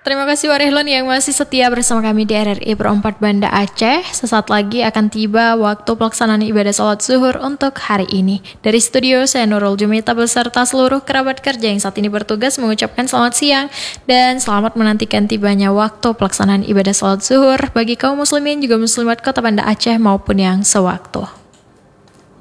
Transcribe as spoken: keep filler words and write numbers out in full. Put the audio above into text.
Terima kasih Warehlon yang masih setia bersama kami di R R I Pro empat Banda Aceh. Sesaat lagi akan tiba waktu pelaksanaan ibadah sholat zuhur untuk hari ini. Dari studio, saya Nurul Jumita beserta seluruh kerabat kerja yang saat ini bertugas mengucapkan selamat siang dan selamat menantikan tibanya waktu pelaksanaan ibadah sholat zuhur bagi kaum muslimin juga muslimat kota Banda Aceh maupun yang sewaktu.